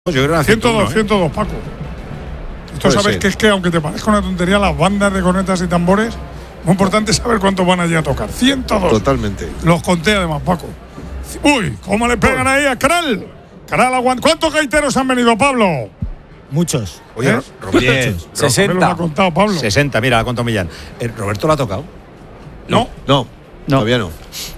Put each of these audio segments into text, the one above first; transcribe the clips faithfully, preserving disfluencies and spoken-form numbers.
Yo creo que era ciento dos, ¿eh? ciento dos, Paco. Esto Puede sabes ser. que es que, aunque te parezca una tontería, las bandas de cornetas y tambores, muy importante saber cuántos van allí a tocar. ciento dos. Totalmente. Los conté además, Paco. Uy, ¿cómo le pegan ahí a Caral? Caral aguanta. ¿Cuántos gaiteros han venido, Pablo? Muchos. Oye, ¿Eh? Roberto, Bien. Me lo sesenta. ha contado Pablo. sesenta, mira, la contó Millán. Eh, ¿Roberto lo ha tocado? No. No, No. todavía no.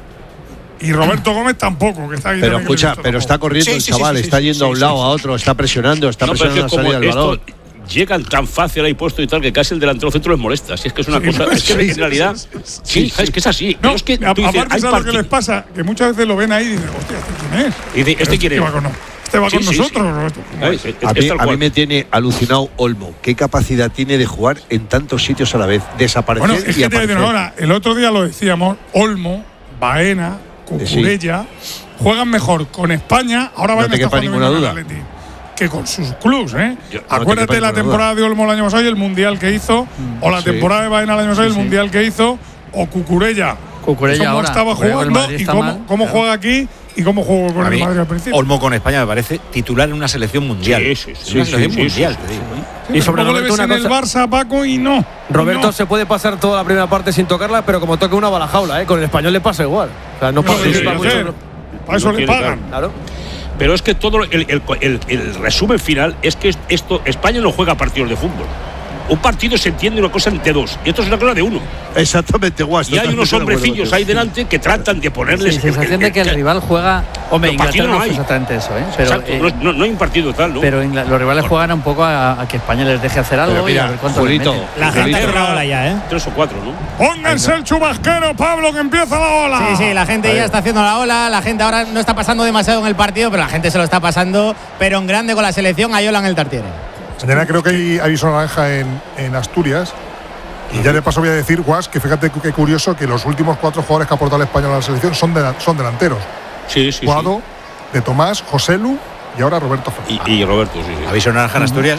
Y Roberto Gómez tampoco, que está aquí. Pero también, que escucha, le gusta pero está tampoco. corriendo Sí, el sí, chaval, sí, sí, está sí, yendo sí, a un sí, lado, sí. a otro, está presionando, está No, pero es presionando que la salida como del balón. esto llegan tan fácil ahí puesto y tal que casi el delantero centro les molesta. Si es que es una Sí, cosa, es que sí, en realidad, sí, sí, sí, es que es así. No, Pero es que tú a- dices, aparte, hay ¿sabes lo que parti- les pasa? Que muchas veces lo ven ahí y dicen, hostia, ¿este quién es? Y dice, ¿este quién es? va con, este va Sí, con sí, nosotros, sí. Roberto. Ay, es- es- A es mí, tal a mí cual. me tiene alucinado Olmo. ¿Qué capacidad tiene de jugar en tantos sitios a la vez? Desaparecer Bueno, es y que te voy a decir aparecer. una cosa. El otro día lo decíamos, Olmo, Baena, Cucurella, juegan mejor con España, ahora No Baena te está quepa jugando ninguna bien duda. con el Atleti, que con sus clubs, ¿eh? Yo- no te Acuérdate quepa de la ninguna temporada de Olmo el año pasado y el Mundial que hizo, o la Sí. temporada de Baena el año pasado y el Mundial que hizo, o Cucurella. Cucurella cómo ahora, estaba juega con el jugando Madrid, y está cómo, mal, cómo claro. juega aquí y cómo jugó con A el mí, Madrid al principio. Olmo con España me parece titular en una selección mundial. Sí, sí, sí. Una Sí, selección sí, sí, mundial, sí, te sí. digo. ¿eh? Sí, Y sobre tampoco le Roberto ves una en el cosa. Barça, Paco, y no. Roberto no. se puede pasar toda la primera parte sin tocarla, pero como toque una bala jaula, ¿eh? Con el español le pasa igual. O sea, no No, participa sí, mucho. sí. Para eso No le tiene pagan. Claro. Pero es que todo el, el- el- el resumen final es que esto España no juega partidos de fútbol. Un partido se entiende una cosa de dos y esto es una cosa de uno. Exactamente, guas. Y hay unos hombrecillos ahí delante que tratan de ponerles Sí, sensación de que el rival juega. Hombre, Los partidos Inglaterra no no fue hay. exactamente eso, ¿eh? Pero, Exacto, eh, no, no- no hay un partido tal, ¿no? pero Ingla- los rivales juegan un poco a, a que España les deje hacer algo Pero y a mira, ver cuánto les Julito, meten. La gente ha Julito. cerrado la ola ya, ¿eh? Tres o cuatro, ¿no? Pónganse el chubasquero, Pablo, que empieza la ola. Sí, sí, la gente ya está haciendo la ola, la gente ahora no está pasando demasiado en el partido, pero la gente se lo está pasando, pero en grande con la selección, Ayola en el Tartiere. Mañana creo que hay aviso naranja en, en Asturias. Y ya de paso voy a decir, Guas, que fíjate qué curioso que los últimos cuatro jugadores que ha aportado el español a la selección son, de, son delanteros. Sí, sí, Guado, De Tomás, Joselu y ahora Roberto sí. Fernández. Y, y Roberto, sí, sí. Aviso naranja en Asturias.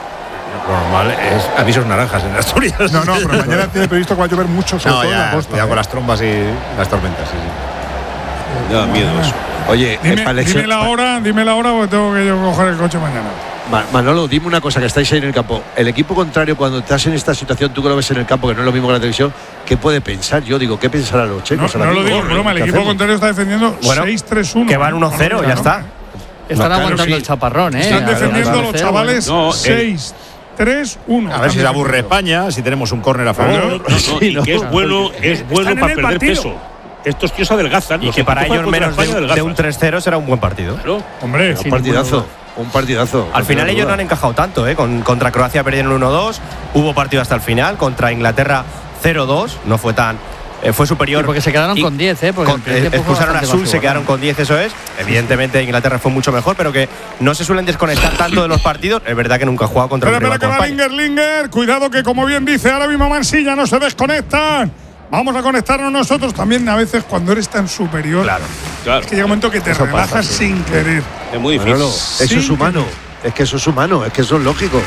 Lo normal es avisos naranjas en Asturias. No, no, pero mañana tiene previsto que va a llover mucho, sobre No, todo en la ya, costa. cuidado ¿eh? con las trombas y las tormentas. Sí, sí. Da miedo eso. Oye, Dime, para el dime ex- la hora, dime la hora porque tengo que yo coger el coche mañana. Ma- Manolo, dime una cosa, que estáis ahí en el campo. El equipo contrario, cuando estás en esta situación, tú que lo ves en el campo, que no es lo mismo que la televisión, ¿qué puede pensar? Yo digo, ¿qué pensarán los No, checos? no ahora lo mismo? digo en broma, el ¿Qué equipo hacemos? contrario está defendiendo Bueno, seis tres uno. que van uno cero, ya está. Están claro, aguantando sí. el chaparrón, ¿eh? Están A ver, defendiendo al los cero, chavales No, el- seis tres uno. A ver si se aburre España, si tenemos un córner a No, favor. no, no, y que es bueno, es bueno en para el perder partido. peso. Estos tíos adelgazan. Y los que para equipos ellos contra menos de, España un- de un adelgazan. tres cero será un buen partido. Claro. Hombre, Un partidazo, un partidazo. Al final ellos no han encajado tanto, ¿eh? Con, contra Croacia perdieron uno dos, hubo partido hasta el final, contra Inglaterra cero dos, no fue tan… eh, fue superior. Sí, porque se quedaron Y con diez, ¿eh? Porque con- el primer tiempo eh, fue expulsaron a bastante Sul, más se igual. quedaron con diez, eso es. Evidentemente Inglaterra fue mucho mejor, pero que no se suelen desconectar tanto de los partidos. Es verdad que nunca ha jugado contra Espera, un espera, rival que como va España. Linger, Linger. Cuidado que, como bien dice ahora mismo Mansilla, no se desconectan. Vamos a conectarnos nosotros también a veces cuando eres tan superior. Claro. Claro. Es que llega un momento que te Eso relajas pasa, sí. sin querer. Es muy difícil. Manolo, eso Sí, es humano. Es que eso es humano, es que eso es lógico.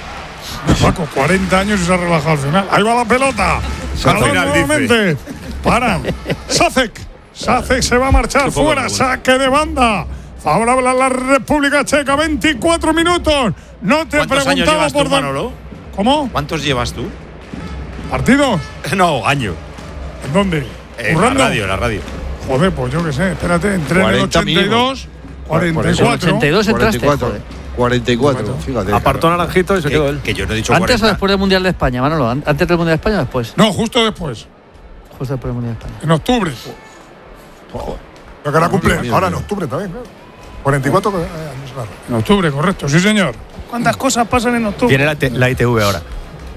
Paco, cuarenta años y se ha relajado al final. Ahí va la pelota. Balón final, nuevamente. Paran. Sacek. Sacek se va a marchar Qué poco fuera. bueno. Saque de banda. Favorable a la República Checa. veinticuatro minutos. No te he ¿Cuántos años preguntado llevas por tú, dónde- Manolo? ¿Cómo? ¿Cuántos llevas tú? ¿Partidos? No, año. ¿En dónde? En la ¿Currando? radio, en la radio. Joder, pues yo qué sé. Espérate, entré en el cuarenta ochenta y dos. cuarenta y Por eso, cuatro. ochenta y dos entraste, cuarenta y cuatro. joder. cuarenta y cuatro, fíjate. Apartó Naranjito y se quedó Que, él. que yo no he dicho ¿Antes o cuarenta. después del Mundial de España, Manolo? ¿An- ¿Antes del Mundial de España o después? No, justo después. Justo después del Mundial de España. En octubre. Pero que ahora cumple, Dios mío, ahora en Dios. octubre también, claro. cuarenta y cuatro años, claro. En octubre, correcto. Sí, señor. ¿Cuántas cosas pasan en octubre? Tiene la, te- la I T V ahora.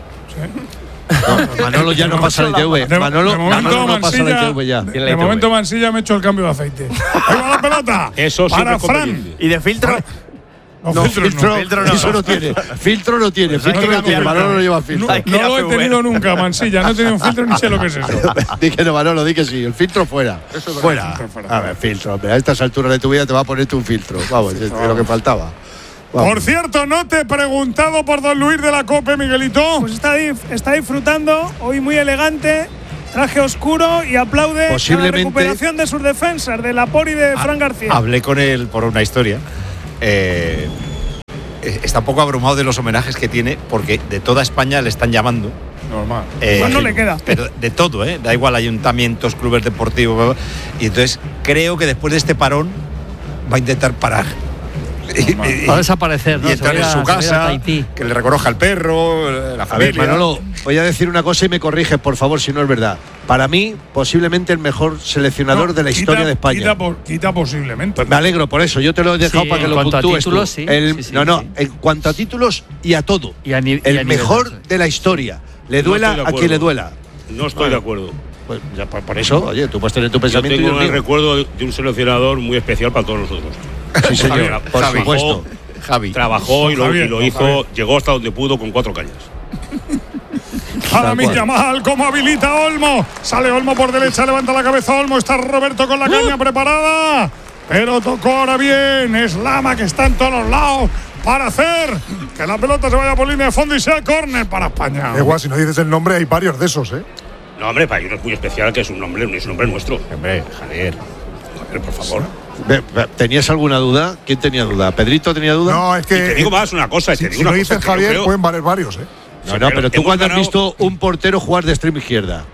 No, Manolo ya no pasa la I T V. De, Manolo, de momento, Manolo no pasa la I Mansilla, T V ya. de, Tiene la de I T V. momento Mansilla me ha hecho el cambio de aceite. Ahí va la pelota. Eso siempre para es Fran. conveniente. ¿Y de filtro? No, No, filtros filtro, no. filtro no. eso no tiene. Filtro no tiene. Filtro que no tiene. cambiarlo. Manolo no lleva No, filtro. Hay que ir no a lo he F V. tenido nunca, Mansilla. No he tenido un filtro ni sé lo que es eso. Di que no, Manolo, di que sí. El filtro fuera. Fuera. filtro fuera. A ver, filtro. hombre, a estas alturas de tu vida te va a ponerte un filtro. Vamos, es es lo que faltaba. Vamos. Por cierto, no te he preguntado por Don Luis de la Cope, Miguelito. Pues está, dif- está disfrutando, hoy muy elegante, traje oscuro y aplaude Posiblemente- la recuperación de sus defensas, de Lapor y de Fran García. Hablé con él por una historia. Eh, eh, está un poco abrumado de los homenajes que tiene, porque de toda España le están llamando. Normal. Eh, Pues no le queda. Pero de todo, ¿eh? Da igual, ayuntamientos, clubes deportivos. Y entonces creo que después de este parón va a intentar parar. Y, y- Va a desaparecer, ¿no? y entrar Se va a en su ir a- se va a ir a casa, Tahití. que le reconozca el perro, la A familia. ver, Manolo, voy a decir una cosa y me corriges, por favor, si no es verdad. Para mí, posiblemente el mejor seleccionador No, de la quita- historia de España. Quita, por- quita posiblemente. Pues me alegro por eso, yo te lo he dejado Sí, para que en lo cuanto a puntúes títulos, tú. sí, El- sí, sí, no, no, sí. en cuanto a títulos y a todo. Y a ni- y a el nivel, mejor eso es. de la historia. Le No duela estoy de a quien le acuerdo. duela. No estoy de acuerdo. Pues ya por, por eso, oye, tú puedes tener tu Yo pensamiento y tengo el un mío. recuerdo de un seleccionador muy especial para todos nosotros. Sí, señor, por Trabajó- supuesto. Javi. Trabajó y lo, Javier, y lo don hizo, Javier. llegó hasta donde pudo con cuatro cañas. Para mi cual. Yamal, como habilita Olmo. Sale Olmo por derecha, levanta la cabeza Olmo. Está Roberto con la caña preparada. Pero tocó ahora bien. Es Lama, que está en todos los lados para hacer que la pelota se vaya por línea de fondo y sea córner para España. Da igual, si no dices el nombre, hay varios de esos, ¿eh? No, hombre, para uno es muy especial, que es un nombre, es un nombre nuestro. Hombre, Javier. Joder, por favor. Ve- ve- ¿Tenías alguna duda? ¿Quién tenía duda? ¿Pedrito tenía duda? No, es Y te que. digo más una cosa, si te digo si una no cosa, dices que yo Javier, creo- pueden valer varios, ¿eh? No, Sí, no, pero pero tú hemos cuando has ganado- visto un portero jugar de extremo izquierda.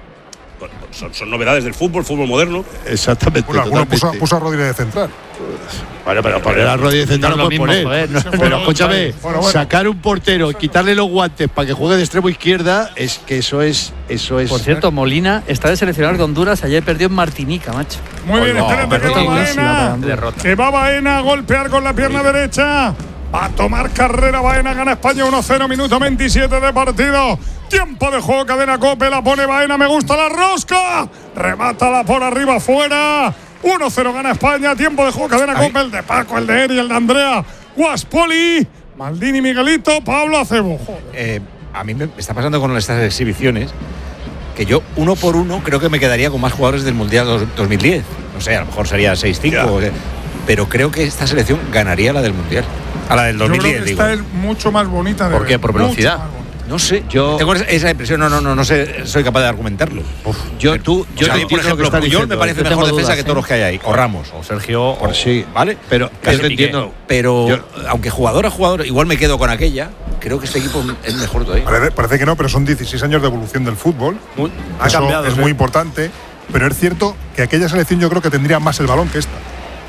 Son, son novedades del fútbol, fútbol moderno. Exactamente. Bueno, alguno puso, totalmente. puso a Rodríguez de central. Bueno, pero poner a Rodríguez de central No no es puedes lo mismo, poner. joder, no es- Pero Bueno, escúchame, bueno, bueno. sacar un portero, quitarle los guantes para que juegue de extremo izquierda, es que eso es. Eso es Por cierto, Molina está de seleccionador de Honduras. Ayer perdió en Martinica, macho. Muy bien, No, espérate que derrota va durísima para Baena. Honduras. Que va Baena a golpear con la pierna derecha. Va a tomar carrera Baena, gana España uno cero, minuto veintisiete de partido. Tiempo de juego, cadena Cope, la pone Baena, me gusta la rosca. Remátala por arriba, fuera. uno cero gana España, tiempo de juego, cadena Cope, el de Paco, el de Eri, el de Andrea. Guaspoli, Maldini, Miguelito, Pablo Acebo. Joder. Eh, a mí me está pasando con estas exhibiciones que yo, uno por uno, creo que me quedaría con más jugadores del Mundial dos- dos mil diez. No sé, a lo mejor sería seis cinco. Ya. o sea, pero creo que esta selección ganaría la del Mundial. A la del Yo creo dos mil diez, que digo. esta es mucho más bonita de ¿Por qué? ver, ¿Por mucho velocidad? más bonita. No sé, Yo- yo tengo esa- esa impresión, no, no, no, no sé, soy capaz de argumentarlo. Yo, tú, yo O sea, a te mí, por entiendo lo que ejemplo, estás Puyol diciendo, me parece ¿eh? mejor tengo defensa dudas, que ¿eh? todos los que hay ahí. O Ramos, o Sergio, Por o- sí. ¿vale? Pero Casi yo te Piqué. entiendo. Pero, Yo- aunque jugador a jugador, igual me quedo con aquella, creo que este equipo es mejor todavía. Parece, parece que no, pero son dieciséis años de evolución del fútbol. Muy- ha Eso cambiado, es sí. muy importante. Pero es cierto que aquella selección yo creo que tendría más el balón que esta.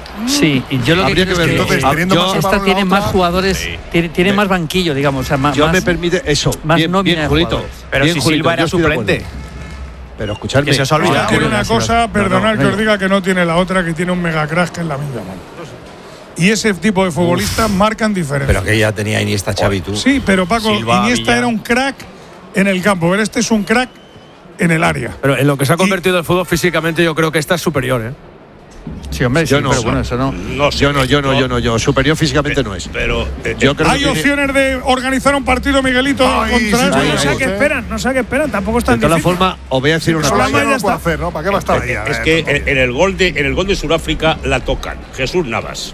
Sí, y yo lo que Habría creo que es verlo. Entonces, Ah, teniendo yo- más el esta balón, tiene la más otra- jugadores, tiene, tiene más banquillo, digamos. O sea, más, Yo más- me permite eso. más bien, nómina bien, de Julito. jugadores. Pero Bien, si Julito, Silva era yo estoy de suplente. acuerdo. Pero escuchadme. Que se os ha olvidado. Ahora tiene una cosa, perdonad que no, os diga que no tiene la otra, que tiene un mega crack que es la misma. Y ese tipo de futbolistas marcan diferencia. Pero que ya tenía Iniesta, Xavi, tú. Sí, pero Paco, Silva, Iniesta Villa. era un crack en el campo, pero este es un crack en el área. Pero en lo que se ha convertido el fútbol físicamente, yo creo que esta es superior, ¿eh? Sí, hombre, Yo sí, no, pero no. bueno, eso no. No sé. Yo no, yo no, yo no, yo. Superior físicamente no es. Pero eh, Yo creo Hay que tiene- opciones de organizar un partido, Miguelito, Ay, contra sí, eso. sí, No sé a sí. qué esperan, no sé a qué esperan, tampoco es De tan todas difícil. formas, os voy a decir una Eso Solama cosa. ya no ya lo puede está. hacer, ¿no? ¿Para qué va a estar ahí? A es ver, que tampoco. en, en el gol de en el gol de Sudáfrica la tocan Jesús Navas,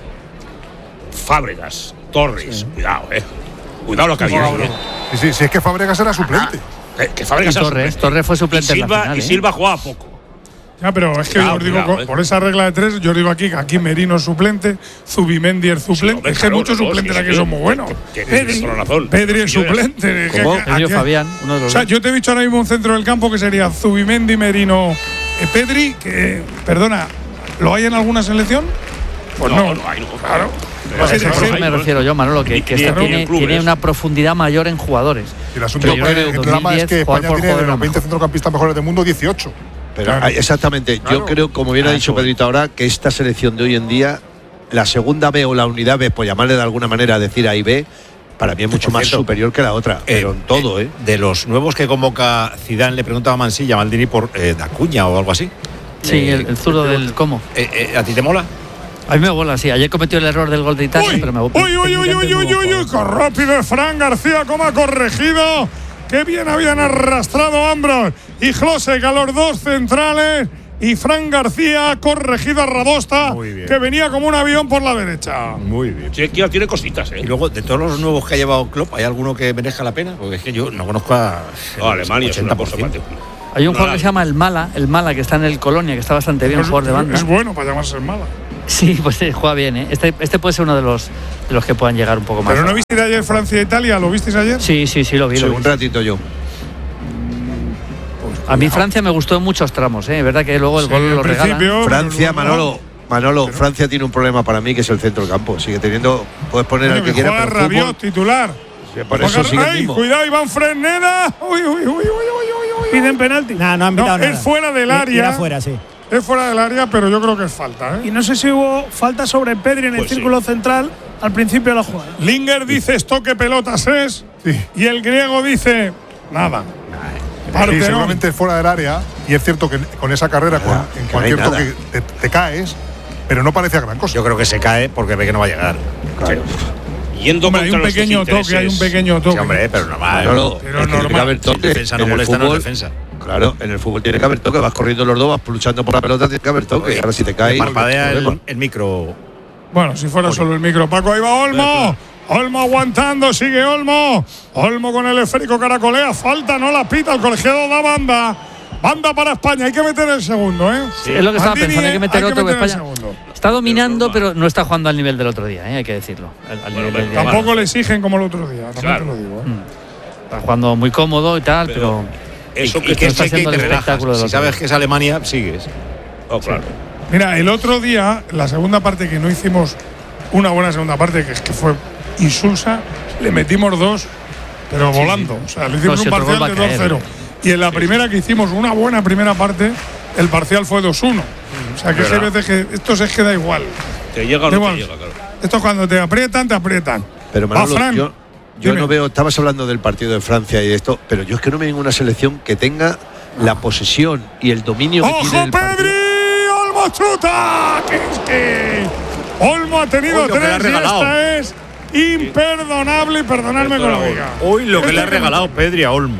Fábregas, Torres. Cuidado, eh. Cuidado lo que había ahí, eh. Sí, sí, sí, es que Fábregas era suplente. Eh, Que Fábregas Y era Torres, suplente. Torres fue suplente y en la Silva, final, y ¿eh? Silva jugaba poco. Ya, pero es que Cuidado, yo os digo, cuidado, con- eh. por esa regla de tres, yo os digo aquí que aquí Merino es suplente, Zubimendi es suplente. hombre, es que claro, muchos no, no, suplentes sí, aquí sí. son muy buenos. Que- que tienes toda la razón. Pedri es Yo ya- suplente. es que ¿Cómo? aquí- Pedro Fabián, uno de O los sea, dos. yo te he dicho ahora mismo un centro del campo que sería Zubimendi, Merino, eh, Pedri, que, perdona, ¿lo hay en alguna selección? Pues no, No, no hay, no. claro. Pero Pues sí, ese- A eso ese- me refiero yo, Manolo, que, que Ni- esta ni en tiene, clubes. tiene una profundidad mayor en jugadores. Y el asunto Pero yo que creo que el drama es que dos mil diez, jugar España por tiene de jugador los era veinte mejor. centrocampistas mejores del mundo, dieciocho. Pero, Claro. ah, exactamente. Claro. Yo creo, como bien ha Ah, dicho eso es. Pedrito ahora, que esta selección de hoy en día, la segunda B o la unidad B, por llamarle de alguna manera, decir A y B, para mí es mucho Por más cierto, superior que la otra. pero en todo, ¿eh? De los nuevos que convoca Zidane, le preguntaba a Mansilla, a Maldini, por eh, Dacuña o algo así. Sí, Eh, el, el zurdo del cómo. eh, eh, ¿A ti te mola? A mí me mola, sí. Ayer cometió el error del gol de Italia, Uy, pero me uy, uy, uy, uy, uy, uy, uy, uy, qué rápido es Fran García, cómo ha corregido. Qué bien habían arrastrado Ambros y José, que a los dos centrales. Y Fran García ha corregido a Radosta, Muy bien. que venía como un avión por la derecha. Muy bien. Sí, que tiene cositas, eh. Y luego, de todos los nuevos que ha llevado Klopp, ¿hay alguno que merezca la pena? Porque es que yo no conozco a. No, Alemania es una cosa ciento. particular. Hay un No, jugador que no. se llama el Mala, el Mala, que está en el Colonia, que está bastante bien, Es, jugador de banda. es bueno para llamarse mala. Sí, pues eh, juega bien, ¿eh? Este, este puede ser uno de los, de los que puedan llegar un poco más. ¿Pero no visteis ayer Francia e Italia? ¿Lo visteis ayer? Sí, sí, sí, lo vi. Sí, lo vi. un ratito yo. A mí Francia me gustó en muchos tramos, ¿eh? Es verdad que luego el Sí, gol al lo regala. principio, Francia, pero luego- Manolo. Manolo, Francia tiene un problema para mí que es el centro del campo. Sigue teniendo. Puedes poner al que quieras. Juega pero fútbol- Rabiot, titular. Sí, por eso sigue el ¡Ay, mismo. cuidado, Iván Fresneda! ¡Uy, uy, uy, uy, uy, uy, uy! Piden penalti. Nah, no han No, pitado nada. es fuera del I- área. Irá fuera, sí. Es fuera del área, pero yo creo que es falta, Y ¿eh? no sé si hubo falta sobre Pedri en el Pues sí. círculo central al principio de la jugada. Linger dice esto que pelotas es. Sí. Y el griego dice nada. Sí, Partenón. seguramente fuera del área. Y es cierto que con esa carrera, con- Nada, en que cualquier no hay toque te, te caes, pero no parece gran cosa. Yo creo que se cae porque ve que no va a llegar. Claro. Yendo Hombre, hay contra un nuestros pequeño toque, hay un intereses. pequeño toque. Sí, hombre, pero normal. Manolo, pero es que tiene normal. que haber Si toque. el defensa no En el molesta, no es fútbol- defensa. Claro, en el fútbol tiene que haber toque. Vas corriendo los dos, vas luchando por la pelota, tiene que haber toque. Ahora si te caes. Parpadea problema. el, el micro. Bueno, si fuera solo el micro. Paco, ahí va Olmo. Olmo aguantando, sigue Olmo. Olmo con el esférico caracolea. Falta, no la pita. El colegiado da banda. Banda para España. Hay que meter el segundo, ¿eh? Sí, es lo que estaba Maldini, pensando, hay que meter hay que otro que meter el España segundo. está dominando, Pero pero no está jugando al nivel del otro día, ¿eh? Hay que decirlo. Al, al Bueno, nivel pero del día. Tampoco le exigen como el otro día. También Claro. te lo digo, ¿eh? Está jugando muy cómodo y tal, pero, Eso y, que y que no está es que haciendo te el relajas. espectáculo de Si los sabes demás. que es Alemania, sigues. Oh, claro. Mira, el otro día, la segunda parte que no hicimos una buena segunda parte, que, que fue insulsa, le metimos dos, pero volando. O sea, le hicimos No, si un otro gol parcial va de a dos caer. cero. Y en la primera que hicimos una buena primera parte, el parcial fue dos uno. O sea, que hay Verdad. veces que esto es que da igual. Te llega o Da no te igual. llega, claro. Esto cuando te aprietan, te aprietan. Pero Va, Manolo, Fran. yo, yo Dime. no veo, estabas hablando del partido de Francia y de esto, pero yo es que no veo ninguna selección que tenga la posesión y el dominio que tiene ¡Ojo, el partido. Pedri! ¡Olmo chuta! ¡Kinski! Olmo ha tenido Uy, lo que le ha tres y regalado. esta es imperdonable, y perdonadme que lo diga. Uy, lo que Esto le ha hay que regalado Pedri a Olmo.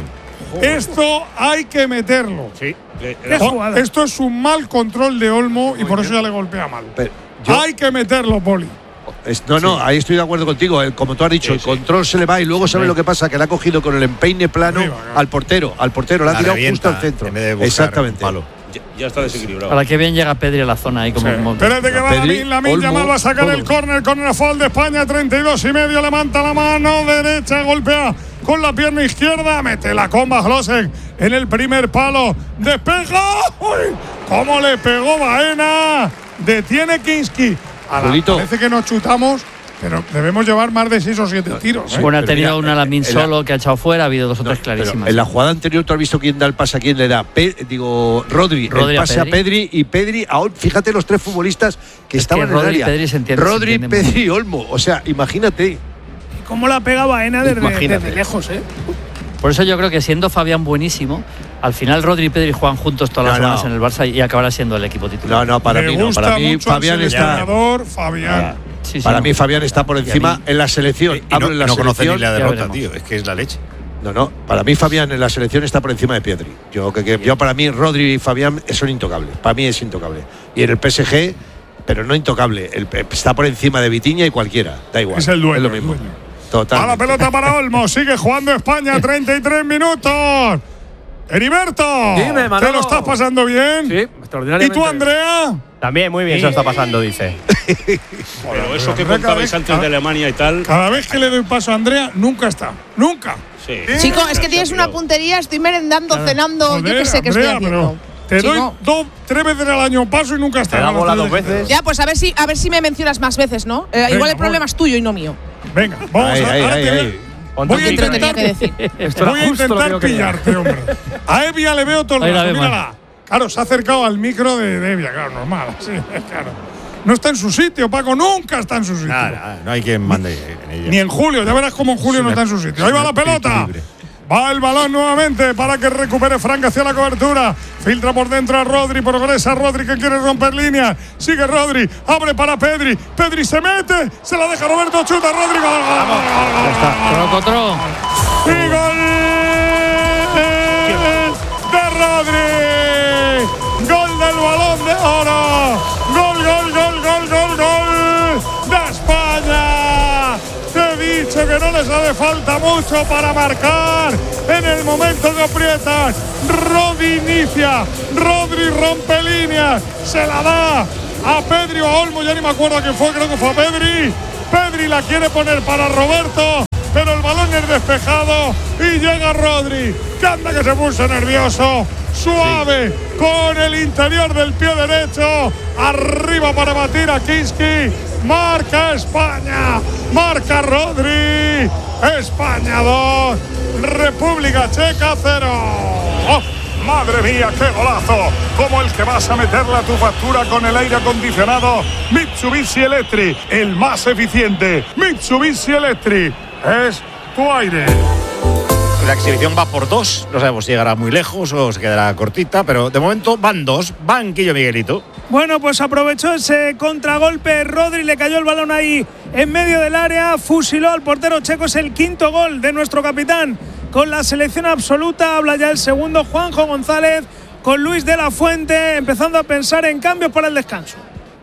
Esto hay que meterlo. Sí. Que- Qué O- jugada. Esto es un mal control de Olmo y por eso ya le golpea mal. Pero yo- Hay que meterlo, Poli. es- no, no, ahí estoy de acuerdo contigo. El- como tú has dicho, Sí, el sí. control se le va y luego sabes lo que pasa, que le ha cogido con el empeine plano Arriba, claro. al portero, al portero, le ha La tirado revienta, justo al centro. en vez de buscar Exactamente. un palo. ya, ya está desequilibrado. Para que bien llega Pedri a la zona ahí como. como- Espérate que va Pedri, la Lamin Olmo, Yamal va a sacar el todo. córner, córner a favor de España, treinta y dos y medio, levanta la mano derecha, golpea con la pierna izquierda, mete la comba Hlosek en el primer palo, despeja, ¡uy! ¿Cómo le pegó Baena? Detiene Kinski. A la- Julito. parece que nos chutamos, pero debemos llevar más de seis o siete tiros. ¿eh? Bueno, ha Pero tenido mira, una Lamin en la- solo que ha echado fuera, ha habido dos o tres Pero clarísimas. en la jugada anterior tú has visto quién da el pase a quién le da. Pe- digo, Rodri, Rodri el a pase a Pedri. Pedri y Pedri a Ol- Fíjate los tres futbolistas que Es estaban que en Rodri el y área. Pedri se entienden- se Rodri, entienden Pedri y Olmo. O sea, imagínate. ¿Cómo la pega Baena desde, Imagínate. desde lejos, eh? Por eso yo creo que siendo Fabián buenísimo, al final Rodri y Pedri juegan juntos todas las No, no. semanas en el Barça y acabará siendo el equipo titular. No, no, para Me mí no. gusta Para mí mucho Fabián el está. seleccionador, Fabián. Sí, sí, Para no. mí Fabián está por Y a encima mí- en la selección. Y no, Hablo en la no conoce ni selección. la ya derrota, veremos. tío. Es que es la leche. No, no. Para mí Fabián en la selección está por encima de Pedri. Yo que, que- yo para mí Rodri y Fabián son intocables. Para mí es intocable. Y en el P S G, pero no intocable. El- está por encima de Vitinha y cualquiera. Da igual. Es el dueño, lo el mismo. dueño. Total. A la pelota para Olmo, sigue jugando España, treinta y tres minutos. Heriberto, Dime, Manolo. ¿te lo estás pasando bien? Sí, ¿Y extraordinariamente. tú, Andrea? También muy bien se lo está pasando, dice. Pero eso que Andrea, cada contabais vez- antes de Alemania y tal. Cada vez que le doy paso a Andrea, nunca está. Nunca. Sí. Chico, es que tienes una puntería, estoy merendando, cenando, yo Joder, qué sé qué estoy Andrea, haciendo. pero te doy Chico. dos, tres veces al año paso y nunca está. Te da No, bola no dos te dejes. veces. Ya, pues a ver si a ver si me mencionas más veces, ¿no? Eh, igual el problema es tuyo y no mío. Venga, vamos Ahí, a ahí, ahora ahí, te voy a- ahí. Ponte Voy a un ¿Qué te lo intentar, tenía que decir? Esto era voy a justo lo que intentar yo quería. pillarte, hombre. A Evia le veo todo el Ahí la rato, vemos. mírala. Claro, se ha acercado al micro de, de Evia, claro, normal. Sí, claro. No está en su sitio, Paco, nunca está en su sitio. Nada, nada, no hay quien mande en ella. Ni en Julio, ya verás cómo en Julio Es no un está en su sitio. Ahí va la espíritu pelota. libre. Va el balón nuevamente para que recupere Frank hacia la cobertura. Filtra por dentro a Rodri, progresa Rodri que quiere romper líneas. Sigue Rodri, abre para Pedri. Pedri se mete, se la deja Roberto, chuta Rodri. Gol, gol, gol, gol, gol, Trocotro. y gol de Rodri. Gol del Balón de Oro. Gol, gol, gol, gol, gol, gol de España. Te he dicho que no les hace falta mucho para marcar. En el momento que aprietan, Rodri inicia. Rodri rompe líneas. Se la da a Pedri o a Olmo, ya ni me acuerdo quién fue, creo que fue a Pedri. Pedri la quiere poner para Roberto, pero el balón es despejado y llega Rodri, que anda que se puso nervioso. Suave, sí, con el interior del pie derecho, arriba para batir a Kinski. Marca España, marca Rodri. España dos, República Checa cero. ¡Oh! Madre mía, qué golazo, como el que vas a meterle a tu factura con el aire acondicionado Mitsubishi Electric, el más eficiente. Mitsubishi Electric es tu aire. La exhibición va por dos, no sabemos si llegará muy lejos o se quedará cortita, pero de momento van dos. Banquillo Miguelito. Bueno, pues aprovechó ese contragolpe Rodri, le cayó el balón ahí en medio del área, fusiló al portero checo. Es el quinto gol de nuestro capitán con la selección absoluta. Habla ya el segundo Juanjo González con Luis de la Fuente, empezando a pensar en cambios para el descanso.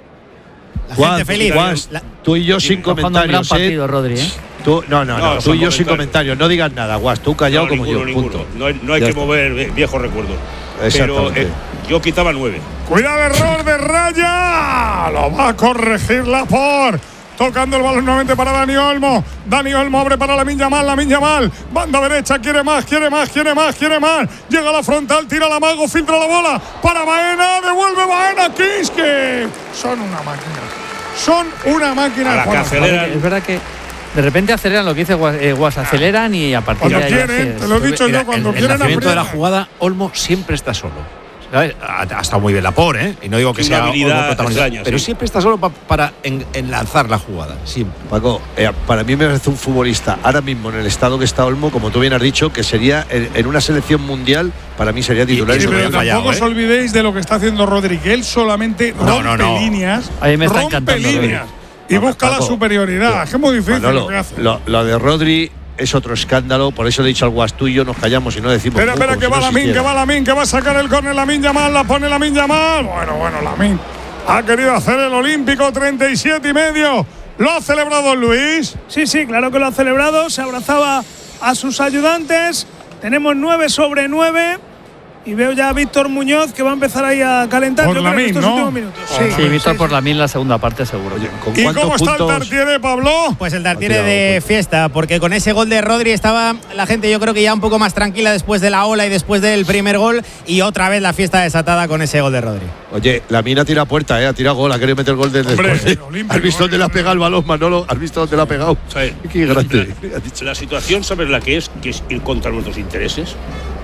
La Juan, gente feliz. Juan, la, tú y yo sin comentarios. Un gran partido, ¿eh? Rodri, ¿eh? Tú, no, no, no, no, tú y yo sin comentarios. No digas nada, Guas. Tú callado no, como ninguno, yo. Ninguno. Punto. No hay, no hay que está. mover viejos recuerdos. Pero eh, yo quitaba nueve. Cuidado, error de Raya. Lo va a corregir Laporte. Tocando el balón nuevamente para Dani Olmo. Dani Olmo abre para Lamine Yamal. Lamine Yamal. Banda derecha. Quiere más, quiere más, quiere más, quiere más. Llega a la frontal, tira la mago, filtra la bola. Para Baena. Devuelve Baena. Kinski. Son una máquina. Son una máquina. A la que aceleran. Es verdad que de repente aceleran lo que dice Guas, eh, Guas aceleran y a partir cuando de ahí. Quieren, hace, te lo he dicho yo, cuando el, quieren. El nacimiento de la jugada, Olmo siempre está solo. ¿Sabes? Ha, ha estado muy bien Laporte, ¿eh? Y no digo que sea habilidad protagonista, extraña, pero sí. siempre está solo pa, para en, enlazar la jugada. Siempre. Paco, eh, para mí me parece un futbolista ahora mismo en el estado que está Olmo, como tú bien has dicho, que sería en, en una selección mundial, para mí sería titular. Y, y, y pero tampoco fallado, os ¿eh? olvidéis de lo que está haciendo Rodri, que él solamente rompe no, no, no. líneas, A mí me está rompe encantando, líneas Rodri. y No, busca Paco, la superioridad. Es que es muy difícil Manolo, lo que hace. Lo, lo de Rodri es otro escándalo, por eso le he dicho al Guas, tú y yo nos callamos y no decimos. Espera, espera, como que si va no Lamine, que existiera. va Lamine, que va a sacar el córner Lamine Yamal, la pone Lamine Yamal. Bueno, bueno, Lamine ha querido hacer el olímpico, treinta y siete y medio. ¿Lo ha celebrado Luis? Sí, sí, claro que lo ha celebrado. Se abrazaba a sus ayudantes. Tenemos nueve sobre nueve. Y veo ya a Víctor Muñoz que va a empezar ahí a calentar. Por Yo creo que Lamine, estos ¿no? últimos minutos. Sí, Sí, sí, Víctor sí, por sí. la mil la segunda parte seguro. Oye, ¿con ¿Y cuántos cómo está puntos? el Tartiere, Pablo? Pues el Tartiere Ha tirado, de pues. fiesta, porque con ese gol de Rodri estaba la gente, yo creo que ya un poco más tranquila después de la ola y después del primer gol, y otra vez la fiesta desatada con ese gol de Rodri. Oye, la mina ha tirado puerta, ¿eh? Ha tirado gol, ha querido meter gol desde Hombre, después. el olímpico, ¿Has visto dónde le ha pegado el balón, Manolo? ¿Has visto dónde le ha pegado? Sí. Qué grande. La, la situación, ¿sabes la que es? Que es ir contra nuestros intereses.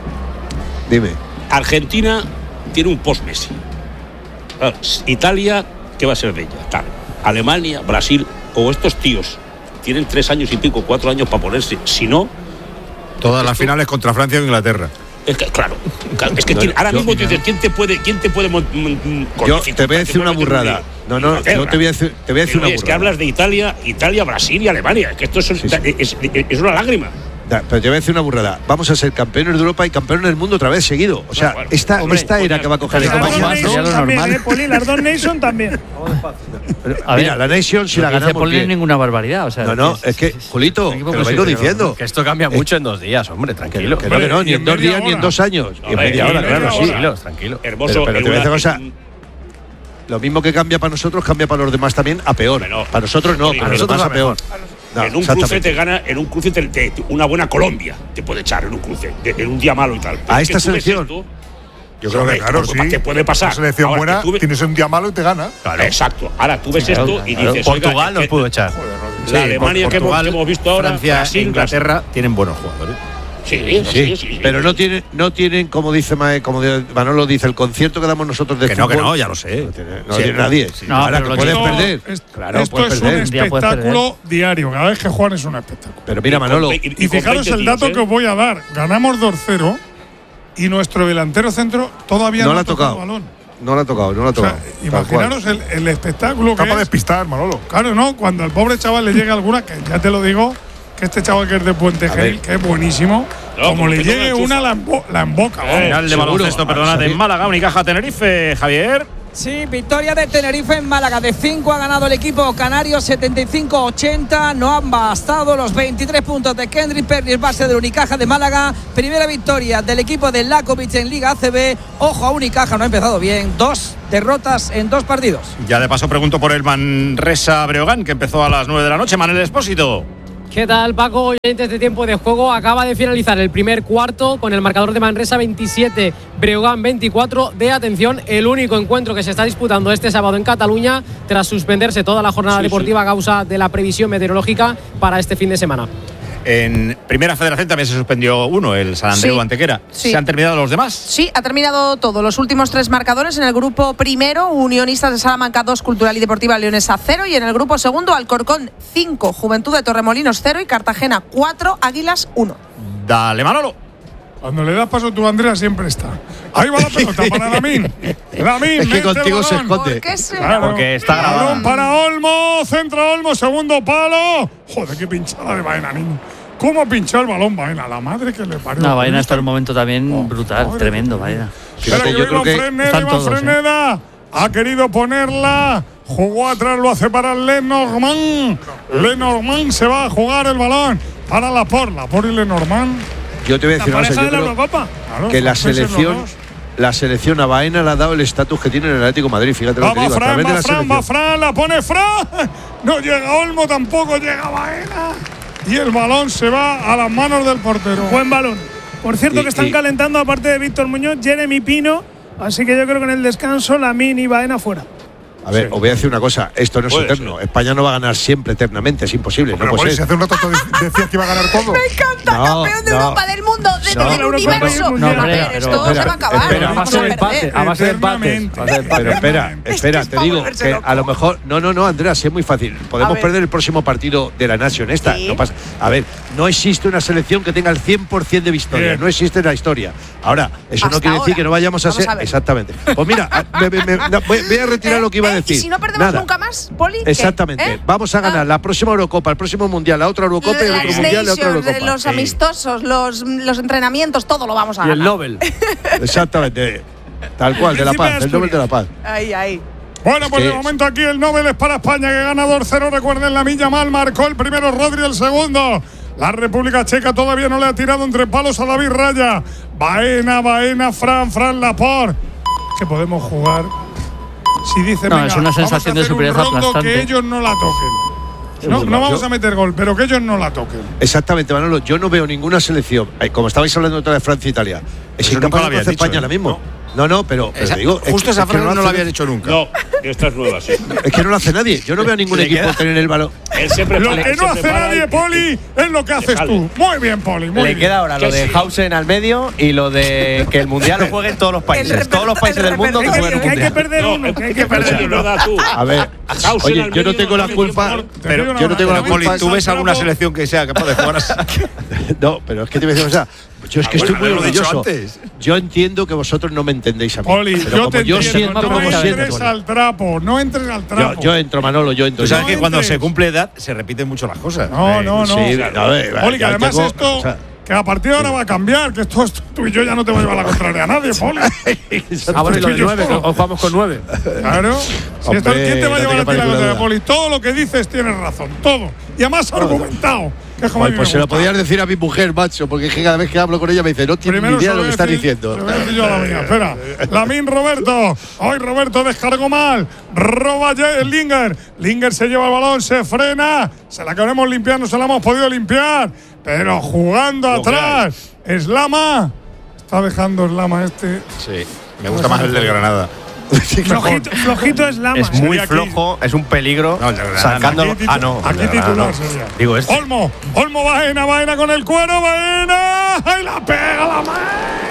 Dime. Argentina tiene un post-Messi. Claro, Italia, ¿qué va a ser de ella? Tal. Alemania, Brasil, o estos tíos tienen tres años y pico, cuatro años para ponerse. Si no, Todas las finales contra Francia o Inglaterra. es que, claro, claro, es que No, tiene- ahora yo- mismo tú dices, ¿quién te puede, quién te puede mon- mon- Yo codificar? te voy a ¿Quién decir una puede meter burrada. un- No, no, Inglaterra? yo te voy a decir, te voy a decir Pero, una oye, es que burrada. hablas de Italia, Italia, Brasil y Alemania. Que esto es, Sí, sí. es, es- es una lágrima. Da, Pero te voy a decir una burrada. Vamos a ser campeones de Europa y campeones del mundo otra vez seguido. O sea, No, bueno, esta, hombre, esta era que va a coger Tal y el como Las caballo. dos va, sería Nations lo también, normal. eh, Poli, las dos Nations también. Pero, A Mira, ver, la Nation si lo la que dice ganamos Paul no es bien. ninguna barbaridad. O sea, No, no, es que, Julito, un equipo te que lo sí, vengo pero- diciendo. Que esto cambia mucho en dos días, hombre, tranquilo. Que no, que no, ni y en en dos media días ni en hora. dos años. Y en A ver, media y hora, en claro, media sí. hora. Tranquilos, tranquilo. Hermoso. Pero, pero en te voy a una- decir una cosa. Lo mismo que cambia para nosotros, cambia para los demás también a peor. Bueno, para nosotros no, sí, para a los nosotros demás a a peor. No, en un cruce exactamente. te gana, en un cruce te, te- una buena Colombia te puede echar en un cruce, de- en un día malo y tal. Pero A es que esta tú ves selección. esto, Yo creo hombre, que claro, sí. ¿qué puede pasar? Una selección Ahora, buena, que tú ve- tienes un día malo y te gana. Claro. Exacto. Ahora tú ves Claro, esto y claro. dices, oiga, Portugal es nos que pudo echar. la Alemania que, hemos, Portugal, que hemos visto ahora, Francia Brasil, e Inglaterra tienen buenos jugadores. Sí, sí, Sí, sí, sí, pero sí. no tienen, no tienen, como dice Mae- como de- Manolo dice, el concierto que damos nosotros de Que no, fútbol. que no, ya lo sé. No tiene, no Sí, tiene nadie. No, Ahora pero que lo puedes que- perder. Es- Claro, esto puedes es perder. un día puedes espectáculo diario. Cada vez que juegan es un espectáculo. Pero mira, Manolo, Y, Y con fijaros veinte el dato tíos, que ¿eh? os voy a dar. Ganamos dos cero y nuestro delantero centro todavía no no, la ha ha tocado. el balón. No la ha tocado, no la ha O sea, tocado. Tal cual. imaginaros el, el espectáculo que Capaz de es. despistar, Manolo. Claro, ¿no? Cuando al pobre chaval le llega alguna, que ya te lo digo, que este chaval que es de Puente A Genil, ver. que es buenísimo, No, como como le que no llegue la una, enchufa. la, embo- la emboca. Eh, vamos. Final de seguro. baloncesto, perdónate, en Málaga, Unicaja Tenerife, Javier. Sí, victoria de Tenerife en Málaga. De cinco ha ganado el equipo canario, setenta y cinco ochenta. No han bastado los veintitrés puntos de Kendrick Perry, base del Unicaja de Málaga. Primera victoria del equipo de Lakovic en Liga A C B. Ojo a Unicaja, no ha empezado bien. Dos derrotas en dos partidos. Ya de paso pregunto por el Manresa Breogán, que empezó a las nueve de la noche. Manuel Espósito. ¿Qué tal, Paco? Oyentes de tiempo de juego, acaba de finalizar el primer cuarto con el marcador de Manresa veintisiete, Breogán veinticuatro. De atención, el único encuentro que se está disputando este sábado en Cataluña tras suspenderse toda la jornada sí, deportiva sí. a causa de la previsión meteorológica para este fin de semana. En Primera Federación también se suspendió uno, el San Andreu sí, Antequera. Sí. ¿Se han terminado los demás? Sí, ha terminado todo. Los últimos tres marcadores en el grupo primero, Unionistas de Salamanca dos, Cultural y Deportiva Leonesa cero. Y en el grupo segundo, Alcorcón cinco, Juventud de Torremolinos cero y Cartagena cuatro, Águilas uno. Dale, Manolo. Cuando le das paso tú, Andrea, siempre está. Ahí va la pelota para Lamín. Lamín, es que contigo se esconde. ¿Por qué se... Claro. Porque está grabado. Balón para Olmo, centro Olmo, segundo palo. Joder, qué pinchada de Baena, niño. ¿Cómo pinchó el balón Baena? La madre que le parió. No, Baena está en un momento también oh, brutal, madre. Tremendo, Baena. Fíjate, yo creo que Freneda, Iván Freneda, ¿eh? Ha querido ponerla, jugó atrás, lo hace para Lenormand. Lenormand se va a jugar el balón para Laporte. Laporte y Lenormand. Yo te voy a decir una cosa, yo creo claro, que la selección, la selección a Baena le ha dado el estatus que tiene en el Atlético de Madrid. Fíjate va, lo que digo, Fran, a través va de la Fran, selección. va Fran, la pone Fran. No llega Olmo, tampoco llega Baena. Y el balón se va a las manos del portero. Buen balón. Por cierto, y, que están y, calentando, aparte de Víctor Muñoz, Jeremy Pino. Así que yo creo que en el descanso, Lamín y Baena fuera. A ver, sí. os voy a decir una cosa. Esto no es Puede eterno. ser. España no va a ganar siempre, eternamente. Es imposible. Pero no puede si ser. hace un rato te decías que iba a ganar todo. Me encanta, No, campeón de no. Europa, del mundo, de, No, del universo. no, a ver, pero, esto espera, se va a acabar. espera, no a base de vamos a empate, perder. a base de empates. Eternamente. a base de empates. Pero espera, espera, Es que te es digo pa' volverse que loco. a lo mejor. No, no, no, Andrea, sí es muy fácil. Podemos ver. perder el próximo partido de la Nación esta. Sí. No pasa. A ver, no existe una selección que tenga el cien por ciento de victoria. Bien. No existe en la historia. Ahora, eso Hasta no quiere decir ahora. que no vayamos a Vamos ser. a ver. Exactamente. Pues mira, me- me- me- no, voy, voy a retirar Eh, lo que iba a eh, decir. ¿Y si no perdemos Nada. nunca más, Poli? ¿qué? Exactamente. ¿Eh? Vamos a ganar Ah. la próxima Eurocopa, el próximo Mundial, la otra Eurocopa y el Las otro Mundial y la otra Nations, Eurocopa. los Sí. amistosos, los, los entrenamientos, todo lo vamos a Y ganar. el Nobel. Exactamente. Tal cual, de la Príncipe de paz, el Nobel de la paz. Ahí, ahí. Bueno, pues que- de momento aquí el Nobel es para España, que gana dos cero. Recuerden, la Milla Mal marcó el primero, Rodri el segundo. La República Checa todavía no le ha tirado entre palos a David Raya. Baena, Baena, Fran, Fran, Laporte. Que podemos jugar. Si dicen, No, venga, es una sensación vamos a de hacer superioridad un rondo, aplastante. que ellos no la toquen. No, no vamos a meter gol, pero que ellos no la toquen. Exactamente, Manolo. Yo no veo ninguna selección, eh, como estabais hablando otra de Francia e Italia, es Eso nunca incapaz lo de habías hacer dicho, España ¿eh? ahora mismo. No, no, pero, pero Esa- te digo. es justo que- esa es que frase no hace- la había dicho nunca. No, esta es nueva, sí. Es que no lo hace nadie. Yo no veo a ningún Le equipo queda- tener el balón. Él siempre Lo para- que él no siempre hace para nadie, y- Poli, es lo que haces Déjale. tú. Muy bien, Poli, muy Le bien. queda ahora lo Que de sí. Hausen al medio y lo de que el mundial lo jueguen todos los países. reper- Todos los países el del mundo que repertorio. jueguen un Que hay que mundial. perder No, uno, que hay hay que que perder perder uno, da tú. A ver, Hausen oye, al yo no medio, tengo la no, culpa. por favor. Pero Yo no tengo la Poli, culpa. ¿tú ves alguna selección que sea capaz de jugar así? No, pero es que te voy a decir una cosa. Yo es que Ah, estoy bueno, muy lo he dicho orgulloso. antes. Yo entiendo que vosotros no me entendéis a mí. Poli, pero yo como te yo entiendo, siento no como entres siento. al trapo, no entres al trapo. Yo, yo entro, Manolo, yo entro. Tú sabes No que cuando entres. se cumple edad se repiten mucho las cosas. No, no, no. Sí, a ver, Poli, que ya además tengo- esto, o sea, que a partir de ahora va a cambiar, que esto, esto- tú y yo ya no te va a llevar la contraria a nadie, Poli. Ah, bueno, y lo de Tú y yo nueve, que solo. hoy jugamos con nueve. Claro. Si esto, Hombre, ¿quién te va a no llevar te a ti la quepa contraria, ninguna Poli? Todo lo que dices tienes razón, todo. Y además argumentado. Que es como a Pues, mí pues me se lo gusta. podías decir a mi mujer, macho, porque es que cada vez que hablo con ella me dice, no tiene Primero ni idea se de lo voy que a estás decir- diciendo. se lo voy a decir yo a la mía. Espera. Lamín Roberto. Hoy Roberto descargó mal. Roba Ye- Linger. Linger se lleva el balón, se frena. Se la queremos limpiar, no se la hemos podido limpiar. Pero jugando Lo que atrás. Eslama. Está dejando Eslama este. Sí, me gusta más el del Granada. Flojito, flojito es Lama. Es muy Sería aquí. flojo, es un peligro. No, el de Granada, Sacándolo. Aquí Ah, titu- no. Aquí el de Granada titular no. sería. Digo, este. Olmo. Olmo Baena, Baena con el cuero. Baena. ¡Ay, la pega la mano!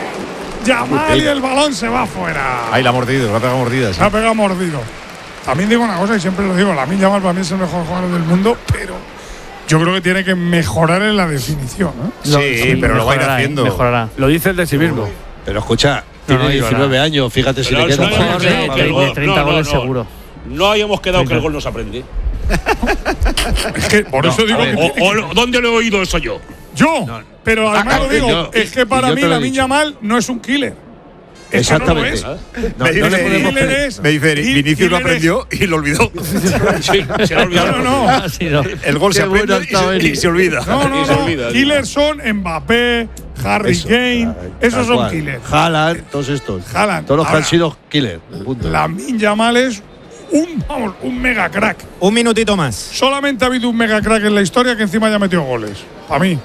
Yamal y el balón se va afuera. Ahí la ha mordido, la ha pegado mordida. Sí. Se ha pegado mordido. También digo una cosa y siempre lo digo, Lamine Yamal para mí es el mejor jugador del mundo, pero yo creo que tiene que mejorar en la definición, ¿no? Sí, pero lo va a ir mejorará, ¿eh? haciendo. Mejorará. Lo dice el de sí mismo. Pero escucha, tiene no, diecinueve años, fíjate si Pero le no queda. habíamos Jugador de- quedado que el de gol- treinta no, no, goles no. seguro. No habíamos quedado que el gol no se aprende. Es que por eso digo que. O- o- ¿Dónde lo he oído eso yo? Yo, pero además Ah, lo digo, yo- es que y para yo mí te lo he Lamine dicho. Yamal no es un killer. Es que no lo Exactamente. es. No, me, no dice, le podemos Killer pedir. es- me dice Eric, Ki- Vinicius lo Killer aprendió y lo olvidó. Sí, se ha olvidado. No, no, no. Ah, sí, no. El gol se Qué bueno aprende y ha estado se, y Eric. se olvida. No, no, Y se no. olvida. Killers son Mbappé, Harry Eso, Kane. tal Esos son cual. killers. Haaland, todos estos. Haaland. Todos los que Ahora, han sido killer. Punto. Lamine Yamal es un, vamos, un mega crack. Un minutito más. Solamente ha habido un mega crack en la historia que encima ya metió goles. A mí.